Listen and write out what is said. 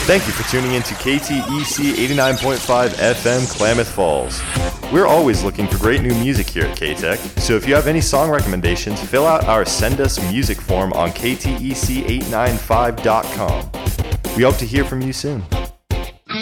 Thank you for tuning in to KTEC 89.5 FM Klamath Falls. We're always looking for great new music here at KTEC, so if you have any song recommendations, fill out our Send Us Music form on ktec895.com. We hope to hear from you soon.